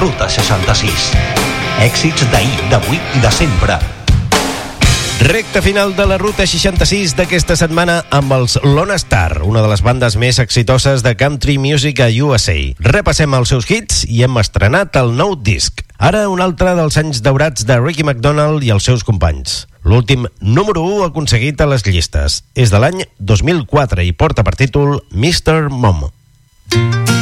Ruta 66. Èxits d'ahir, d'avui i de sempre. Recte final de la Ruta 66 d'aquesta setmana amb els Lone Star, una de les bandes més exitoses de country music a USA. Repassem els seus hits i hem estrenat el nou disc. Ara un altre dels anys daurats de Ricky McDonald i els seus companys. L'últim número 1 aconseguit a les llistes. És de l'any 2004 i porta per títol Mr. Mom.